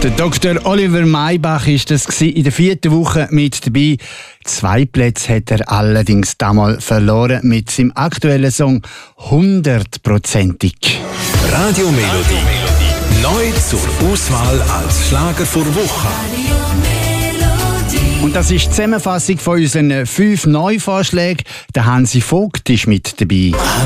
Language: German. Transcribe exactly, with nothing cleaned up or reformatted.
Der Doktor Oliver Maybach ist das in der vierten Woche mit dabei. Zwei Plätze hat er allerdings damals verloren mit seinem aktuellen Song «Hundertprozentig». Radio Melodie. Neu zur Auswahl als Schlager vor Woche. Und das ist die Zusammenfassung von unseren fünf Neuvorschlägen. Der Hansi Vogt ist mit dabei.